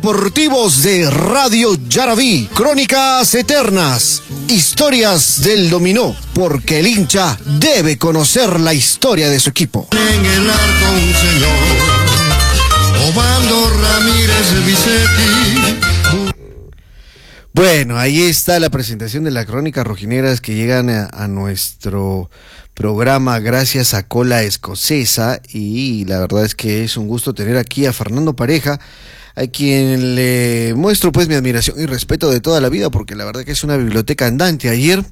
Deportivos de Radio Yaraví, crónicas eternas, historias del dominó, porque el hincha debe conocer la historia de su equipo. En el arco un señor, Obando Ramírez Vicetti. Bueno, ahí está la presentación de las crónicas rojineras que llegan a nuestro programa gracias a Cola Escocesa, y la verdad es que es un gusto tener aquí a Fernando Pareja, a quien le muestro pues mi admiración y respeto de toda la vida, porque la verdad que es una biblioteca andante. Ayer,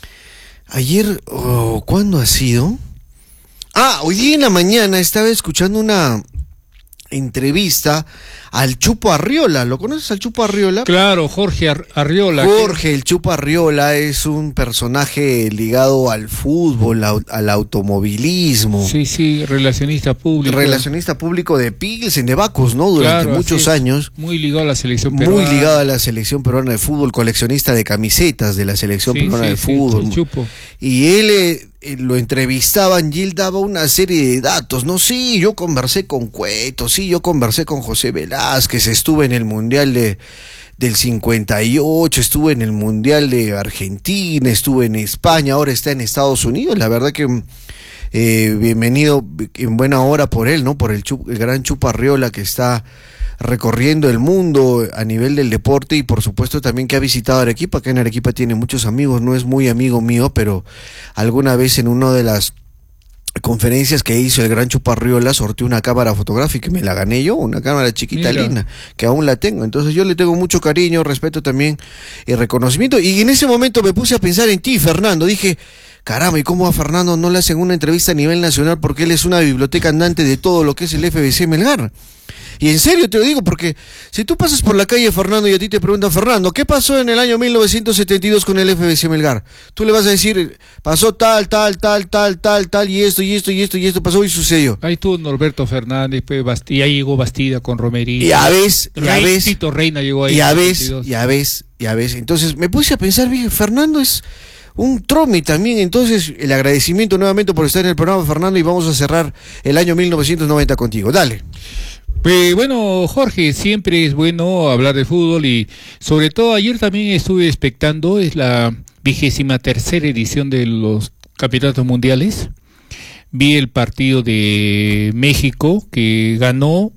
¿cuándo ha sido? Hoy día en la mañana estaba escuchando una entrevista al Chupo Arriola. ¿Lo conoces al Chupo Arriola? Claro, Jorge Arriola. Jorge, el Chupo Arriola es un personaje ligado al fútbol, al automovilismo. Sí, relacionista público. Relacionista público de Pilsen, de Bacos, ¿no? Durante muchos años. Muy ligado a la selección peruana. Muy ligado a la selección peruana de fútbol, coleccionista de camisetas de la selección peruana de fútbol. El Chupo. Y él lo entrevistaban y él daba una serie de datos, ¿no? Sí, yo conversé con Cueto, sí, yo conversé con José Velázquez, estuve en el Mundial del 58, estuve en el Mundial de Argentina, estuve en España, ahora está en Estados Unidos. La verdad que bienvenido, en buena hora por él, ¿no? Por el gran Chupo Arriola, que está recorriendo el mundo a nivel del deporte, y por supuesto también que ha visitado Arequipa. Acá en Arequipa tiene muchos amigos, no es muy amigo mío, pero alguna vez en una de las conferencias que hizo el gran Chupo Arriola sorteó una cámara fotográfica y me la gané yo, una cámara chiquita, linda, que aún la tengo. Entonces yo le tengo mucho cariño, respeto también y reconocimiento, y en ese momento me puse a pensar en ti, Fernando. Dije, caramba, ¿y cómo a Fernando no le hacen una entrevista a nivel nacional? Porque él es una biblioteca andante de todo lo que es el FBC Melgar. Y en serio te lo digo, porque si tú pasas por la calle, Fernando, y a ti te preguntan, Fernando, ¿qué pasó en el año 1972 con el FBC Melgar? Tú le vas a decir, pasó tal, y esto pasó y sucedió. Ahí estuvo Norberto Fernández, y ahí llegó Bastida con Romería. Ya ves. Tito Reina llegó ahí. Ya ves. Entonces me puse a pensar, bien, Fernando es un trome también. Entonces el agradecimiento nuevamente por estar en el programa, Fernando, y vamos a cerrar el año 1990 contigo. Dale. Bueno, Jorge, siempre es bueno hablar de fútbol, y sobre todo ayer también estuve expectando, es la 23ª edición de los campeonatos mundiales. Vi el partido de México, que ganó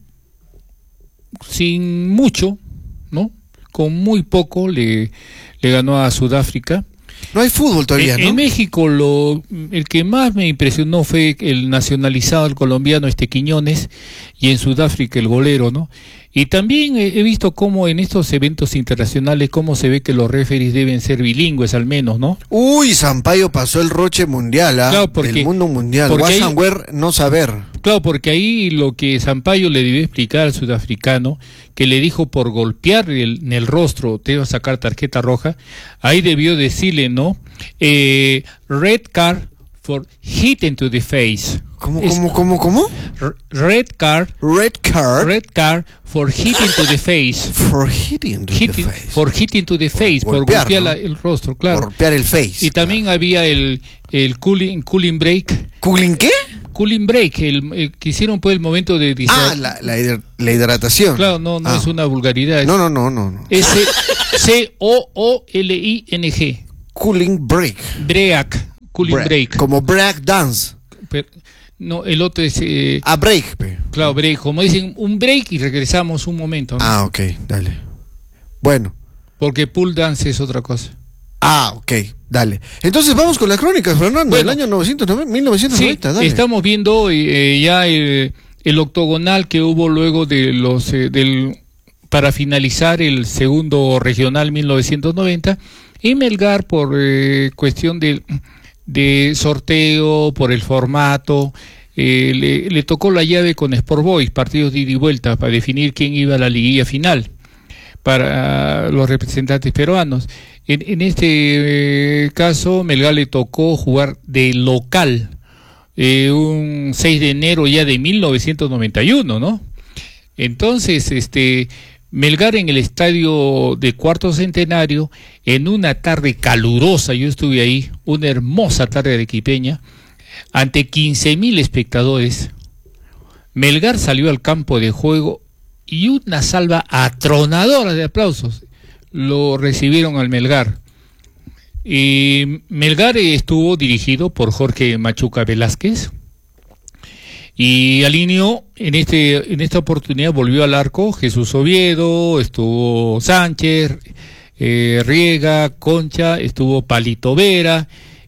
sin mucho, ¿no? Con muy poco le ganó a Sudáfrica. No hay fútbol todavía, ¿no? En México el que más me impresionó fue el nacionalizado, el colombiano Quiñones, y en Sudáfrica el golero, ¿no? Y también he visto cómo en estos eventos internacionales, cómo se ve que los referees deben ser bilingües al menos, ¿no? Uy, Sampaio pasó el roche mundial, claro, del mundo mundial. Washanwer no saber. Claro, porque ahí lo que Sampaio le debió explicar al sudafricano, que le dijo por golpear en el rostro te va a sacar tarjeta roja, ahí debió decirle, ¿no? Red card for hitting to the face. ¿Cómo? Red card for hitting to the face. For hitting to the face. Por golpear el rostro, claro. Golpear el face. Y también había el cooling break. ¿Cooling qué? Cooling break, el que hicieron pues el momento de... la hidratación. Claro, no es una vulgaridad. No. C-O-O-L-I-N-G. Cooling break. Break. Como break dance. No, el otro es... break. Claro, break. Como dicen, un break y regresamos un momento, ¿no? Ok, dale. Bueno. Porque pool dance es otra cosa. Ok, dale. Entonces vamos con las crónicas, Fernando, del año 1990, sí, dale. Estamos viendo ya el octogonal que hubo luego de para finalizar el segundo regional 1990, y Melgar por cuestión de sorteo, por el formato, le tocó la llave con Sport Boys, partidos de ida y vuelta para definir quién iba a la liguilla final para los representantes peruanos. En este caso, Melgar le tocó jugar de local un 6 de enero ya de 1991, ¿no? Entonces, Melgar en el estadio de Cuarto Centenario, en una tarde calurosa, yo estuve ahí, una hermosa tarde arequipeña, ante 15,000 espectadores, Melgar salió al campo de juego y una salva atronadora de aplausos lo recibieron al Melgar. Y Melgar estuvo dirigido por Jorge Machuca Velázquez y alineó en esta oportunidad, volvió al arco Jesús Oviedo, estuvo Sánchez, Riega, Concha, estuvo Palito Vera,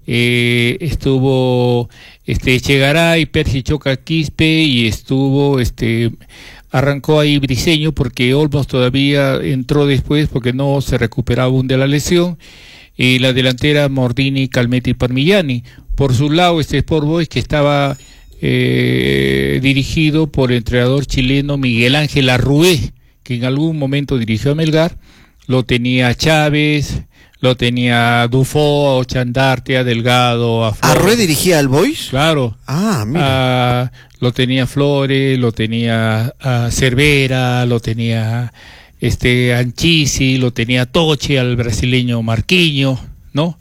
estuvo Echegaray, Percy Choca Quispe, y estuvo arrancó ahí Briseño, porque Olmos todavía entró después porque no se recuperaba aún de la lesión, y la delantera Mordini, Calmetti y Parmigiani. Por su lado Sport Boys, que estaba dirigido por el entrenador chileno Miguel Ángel Arrué, que en algún momento dirigió a Melgar. Lo tenía Chávez, lo tenía Dufo, Ochandartea, Delgado, ¿Arrué dirigía al Boys? Claro. Mira. Lo tenía Flores, lo tenía Cervera, lo tenía Anchisi, lo tenía Toche, al brasileño Marquinhos, ¿no?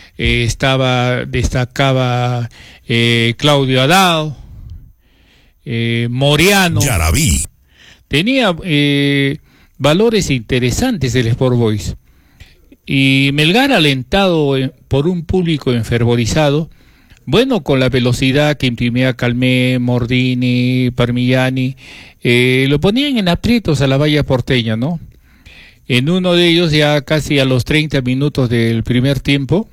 Destacaba Claudio Adao, Moriano. Yarabí. Tenía valores interesantes el Sport Boys. Y Melgar, alentado por un público enfervorizado, bueno, con la velocidad que imprimía Calmé, Mordini, Parmigiani, lo ponían en aprietos a la valla porteña, ¿no? En uno de ellos, ya casi a los 30 minutos del primer tiempo,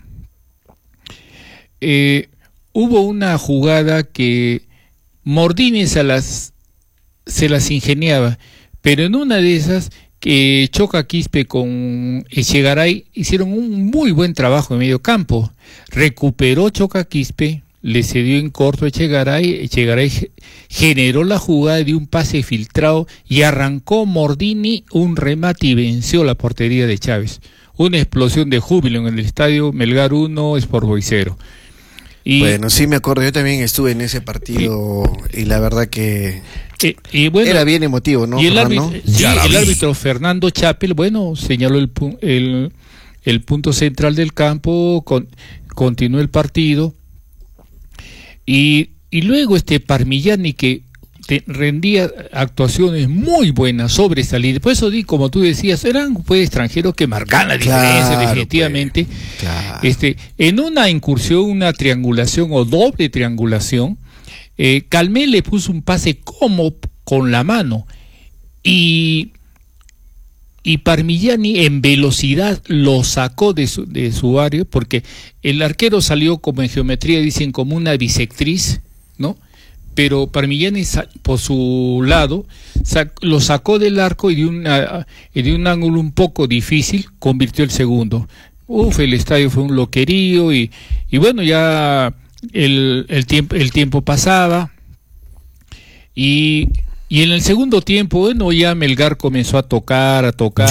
hubo una jugada que Mordini se las ingeniaba, pero en una de esas, que Choca Quispe con Echegaray hicieron un muy buen trabajo en medio campo. Recuperó Choca Quispe, le cedió en corto a Echegaray generó la jugada de un pase filtrado y arrancó Mordini un remate y venció la portería de Chávez. Una explosión de júbilo en el estadio. Melgar 1, Sport Boys 0. Bueno, sí me acuerdo, yo también estuve en ese partido y la verdad que bueno, era bien emotivo, ¿no? Y el árbitro Fernando Chapel, bueno, señaló el punto central del campo, continuó el partido, y luego Parmigiani, que rendía actuaciones muy buenas, sobresalidas. Por eso como tú decías, eran extranjeros que marcan la diferencia, definitivamente. Claro. En una incursión, una triangulación o doble triangulación, Calmé le puso un pase como con la mano y Parmigiani en velocidad lo sacó de su área, porque el arquero salió, como en geometría dicen, como una bisectriz, ¿no? Pero Parmigiani por su lado lo sacó del arco y de un ángulo un poco difícil convirtió el segundo. El estadio fue un loquerío y bueno, ya el tiempo pasaba y en el segundo tiempo, bueno, ya Melgar comenzó a tocar,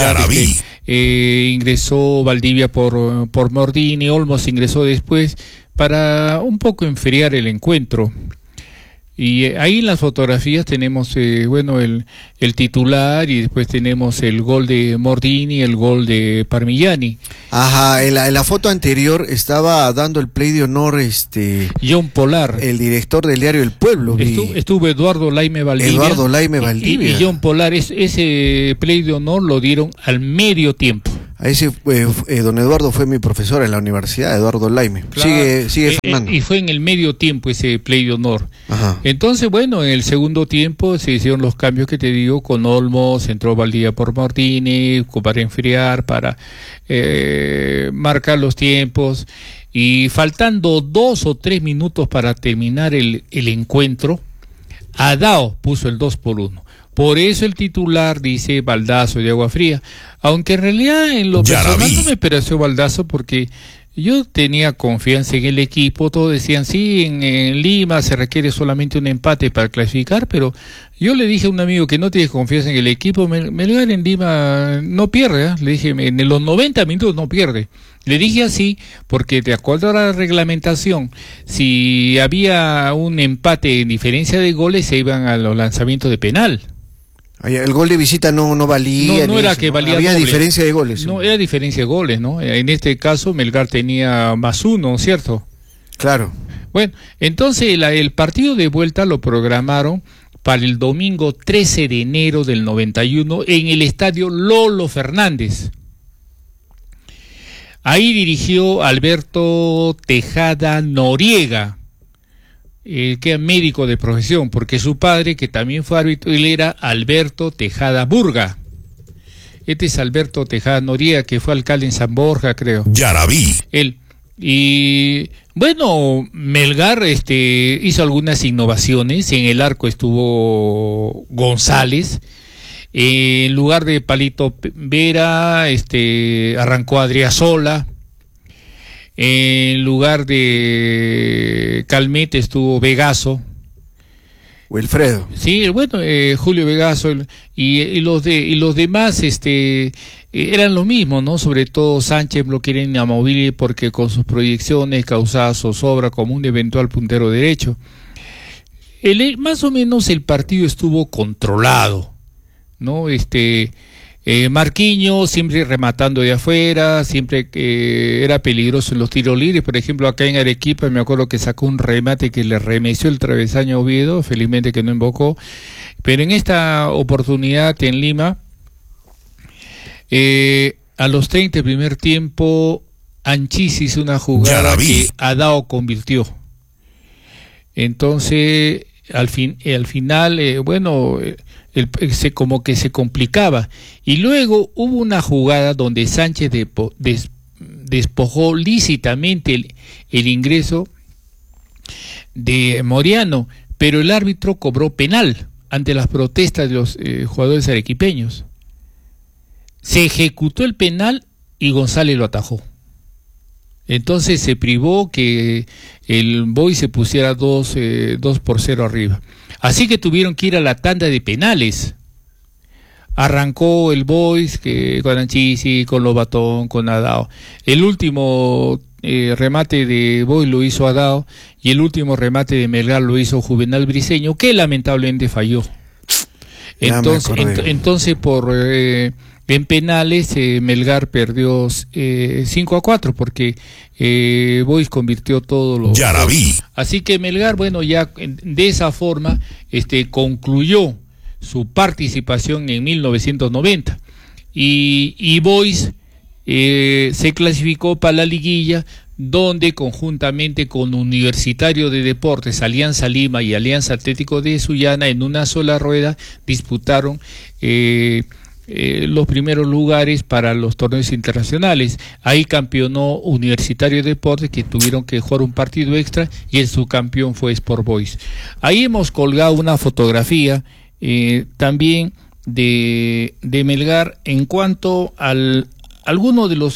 ingresó Valdivia por Mordini, Olmos ingresó después para un poco enfriar el encuentro. Y ahí en las fotografías tenemos, el titular, y después tenemos el gol de Mordini, el gol de Parmigiani. Ajá, en la foto anterior estaba dando el play de honor John Polar, el director del diario El Pueblo. Estuvo Eduardo Laime Valdivia. Y John Polar, ese play de honor lo dieron al medio tiempo. A ese don Eduardo fue mi profesor en la universidad, Eduardo Laime. Claro, sigue Fernando. Y fue en el medio tiempo ese play de honor. Ajá. Entonces, bueno, en el segundo tiempo se hicieron los cambios que te digo, con Olmos, entró Valdivia por Mordini, para enfriar, para marcar los tiempos, y faltando 2 o 3 minutos para terminar el encuentro, Adao puso el 2-1. Por eso el titular dice baldazo de agua fría, aunque en realidad en lo personal no me pareció baldazo, porque yo tenía confianza en el equipo. Todos decían, sí, en Lima se requiere solamente un empate para clasificar, pero yo le dije a un amigo que no tiene confianza en el equipo, Melgar en Lima no pierde, le dije, en los 90 minutos no pierde. Le dije así porque, de acuerdo a la reglamentación, si había un empate en diferencia de goles, se iban a los lanzamientos de penal. El gol de visita no valía. No era eso, que valía. Había doble diferencia de goles. No, era diferencia de goles, ¿no? En este caso, Melgar tenía +1, ¿cierto? Claro. Bueno, entonces el partido de vuelta lo programaron para el domingo 13 de enero del 91 en el estadio Lolo Fernández. Ahí dirigió Alberto Tejada Noriega, que era médico de profesión, porque su padre, que también fue árbitro, él era Alberto Tejada Burga. Este es Alberto Tejada Noriega, que fue alcalde en San Borja, creo. Yarabí. Él. Y bueno, Melgar hizo algunas innovaciones. En el arco estuvo González. En lugar de Palito Vera, arrancó Adriasola. En lugar de Calmete estuvo Vegaso. Wilfredo. Sí, bueno, Julio Vegaso y los demás eran lo mismo, ¿no? Sobre todo Sánchez lo quieren inamovible porque con sus proyecciones causaba zozobra como un eventual puntero derecho. Más o menos el partido estuvo controlado, ¿no? Marquinhos siempre rematando de afuera, siempre era peligroso en los tiros libres. Por ejemplo, acá en Arequipa me acuerdo que sacó un remate que le remeció el travesaño a Oviedo, felizmente que no invocó. Pero en esta oportunidad en Lima, a los 30 del primer tiempo, Anchis hizo una jugada que Adao convirtió. Entonces, al final, como que se complicaba. Y luego hubo una jugada donde Sánchez despojó lícitamente el ingreso de Moreano, pero el árbitro cobró penal ante las protestas de los jugadores arequipeños. Se ejecutó el penal y González lo atajó. Entonces se privó que el Boys se pusiera 2-0 arriba. Así que tuvieron que ir a la tanda de penales. Arrancó el Boys con Anchisi, con Lobatón, con Adao. El último remate de Boys lo hizo Adao y el último remate de Melgar lo hizo Juvenal Briceño, que lamentablemente falló. Entonces en penales Melgar perdió 5-4 porque Boys convirtió todos los Yarabí. Así que Melgar, bueno, ya de esa forma concluyó su participación en 1990 y Boys se clasificó para la liguilla, donde conjuntamente con Universitario de Deportes, Alianza Lima y Alianza Atlético de Sullana en una sola rueda disputaron los primeros lugares para los torneos internacionales. Ahí campeonó Universitario de Deportes, que tuvieron que jugar un partido extra, y el subcampeón fue Sport Boys. Ahí hemos colgado una fotografía también de Melgar en cuanto al alguno de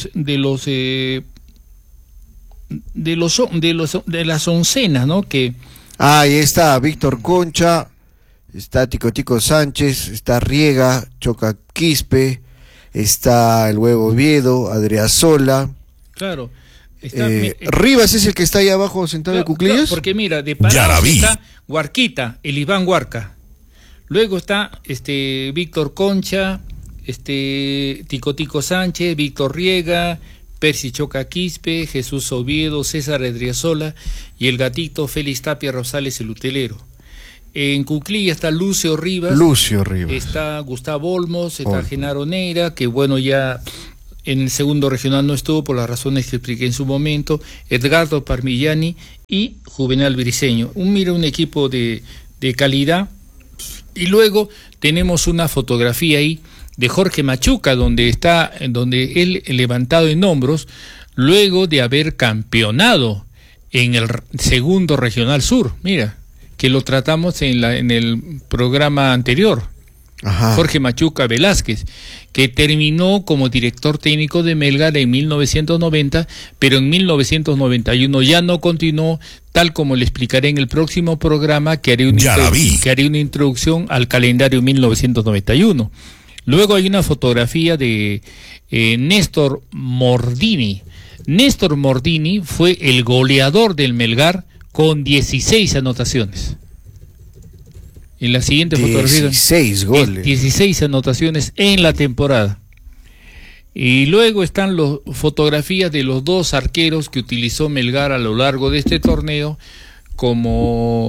las oncenas, ¿no? Que ahí está Víctor Concha, está Tico Sánchez, está Riega, Choca Quispe, está el Huevo Oviedo, Adriasola. Claro. Rivas es el que está ahí abajo sentado en cuclillas. Claro, porque mira, de parados está Huarquita, el Iván Huarca. Luego está Víctor Concha, Tico Sánchez, Víctor Riega, Percy Choca Quispe, Jesús Oviedo, César Adriasola y el gatito Félix Tapia Rosales, el utelero. En Cuclilla está Lucio Rivas, está Gustavo Olmos, está Genaro Neira, que bueno, ya en el segundo regional no estuvo por las razones que expliqué en su momento, Edgardo Parmigiani y Juvenal Briceño. Un equipo de calidad. Y luego tenemos una fotografía ahí de Jorge Machuca, donde él levantado en hombros, luego de haber campeonado en el segundo regional sur. Mira, que lo tratamos en el programa anterior. Ajá. Jorge Machuca Velázquez, que terminó como director técnico de Melgar en 1990, pero en 1991 ya no continuó, tal como le explicaré en el próximo programa, que haré una introducción al calendario 1991. Luego hay una fotografía de Néstor Mordini. Néstor Mordini fue el goleador del Melgar con 16 anotaciones. En la siguiente fotografía, 16 goles. 16 anotaciones en la temporada. Y luego están las fotografías de los dos arqueros que utilizó Melgar a lo largo de este torneo como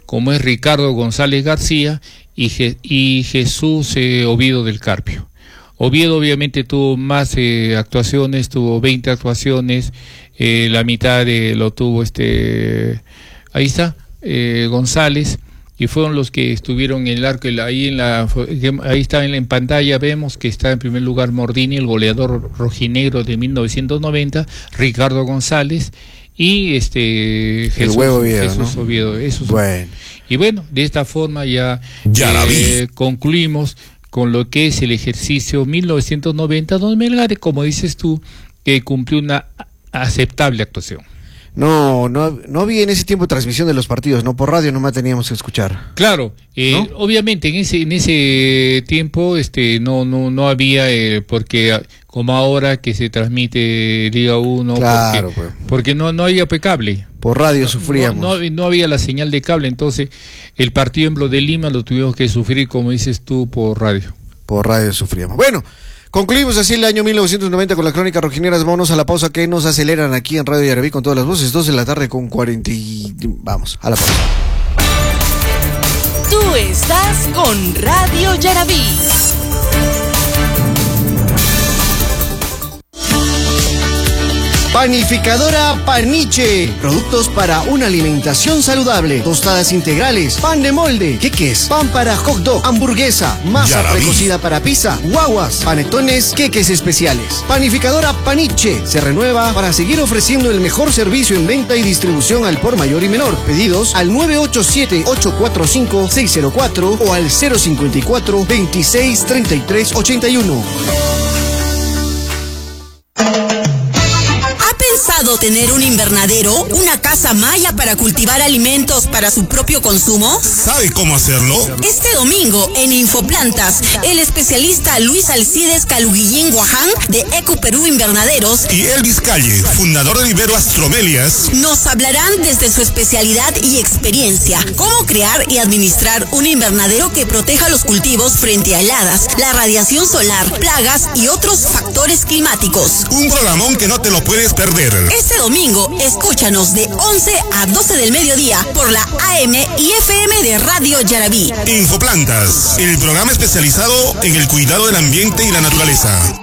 como es Ricardo González García y Jesús Oviedo del Carpio. Oviedo obviamente tuvo más actuaciones, tuvo 20 actuaciones, la mitad lo tuvo ahí está, González, y fueron los que estuvieron en el arco. Ahí está en pantalla, vemos que está en primer lugar Mordini, el goleador rojinegro de 1990, Ricardo González y Jesús Oviedo, ¿no? Bueno. Y bueno, de esta forma ya concluimos con lo que es el ejercicio 1990, donde Melgar, como dices tú, que cumplió una aceptable actuación. No había en ese tiempo transmisión de los partidos, no por radio nomás teníamos que escuchar. Claro, ¿no? Obviamente en ese tiempo no había, porque como ahora que se transmite Liga 1, claro, porque no había cable. Por radio sufríamos. No había la señal de cable, entonces el partido en de Lima lo tuvimos que sufrir, como dices tú, por radio. Por radio sufríamos. Bueno, concluimos así el año 1990 con la crónica rojinegras. Vámonos a la pausa que nos aceleran aquí en Radio Yarabí con todas las voces. 2 de la tarde con 40 y... Vamos, a la pausa. Tú estás con Radio Yarabí. Panificadora Paniche. Productos para una alimentación saludable. Tostadas integrales, pan de molde, queques, pan para hot dog, hamburguesa, masa precocida para pizza, guaguas, panetones, queques especiales. Panificadora Paniche se renueva para seguir ofreciendo el mejor servicio en venta y distribución al por mayor y menor. Pedidos al 987-845-604 o al 054-263381. ¿Pensado tener un invernadero, una casa maya para cultivar alimentos para su propio consumo? ¿Sabe cómo hacerlo? Este domingo en Infoplantas, el especialista Luis Alcides Caluguillín Guaján de Eco Perú Invernaderos y Elvis Calle, fundador de Vivero Astromelias, nos hablarán desde su especialidad y experiencia cómo crear y administrar un invernadero que proteja los cultivos frente a heladas, la radiación solar, plagas y otros factores climáticos. Un programón que no te lo puedes perder. Este domingo, escúchanos de 11 a 12 del mediodía por la AM y FM de Radio Yarabí. Infoplantas, el programa especializado en el cuidado del ambiente y la naturaleza.